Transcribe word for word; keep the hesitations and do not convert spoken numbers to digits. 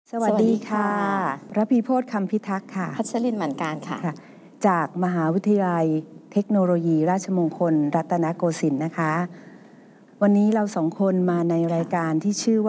สวัสดีค่ะระพีโพธิ์คำพิทักษ์ค่ะพัชรินทร์หมั่นการค่ะจากมหาวิทยาลัยเทคโนโลยีราชมงคลรัตนโกสินทร์นะคะวันนี้เราสองคนมาในรายการที่ชื่อ